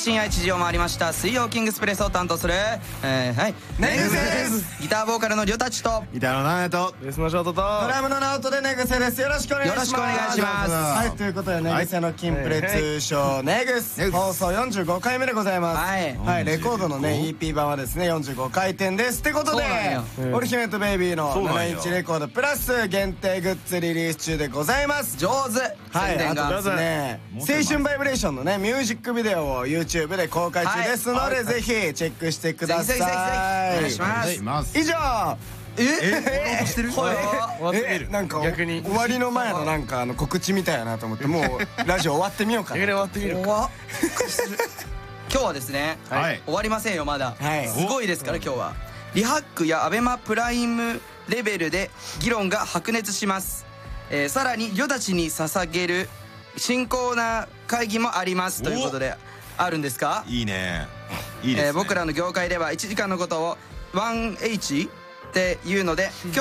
深夜1時を回りました。水曜キングスプレスを担当するはいネグセです。 ギターボーカルのりょたちとギターのナナとベースのショートとドラムのナオトでネグセです。よろしくお願いします。 よろしくお願いします。 はい、ということでネグセのキンプレ通称ネグス放送45回目でございます。はい、レコードのね EP 版はですね45回転ですってことで、オリヒメットベイビーの7インチレコードプラス限定グッズリリース中でございます。 上手。 はい、あ宣伝がとですね青春バイブレーションのねミュージックビデオを YouTube で公開中ですので、ぜひチェックしてください。 ぜひぜひぜひお願いします。 以上。なんか逆に終わりの前のなんか告知みたいやなと思ってもうラジオ終わってみようかな。 終わってみるか。 怖っ今日はですね、 はい終わりませんよまだ、 はいすごいですから今日はリハックやアベマプライムレベルで議論が白熱します。さらにりょたちに捧げる新コーナー会議もありますということで、あるんですか？ いいね。いいですね。 僕らの業界では1時間のことを 1H っていうので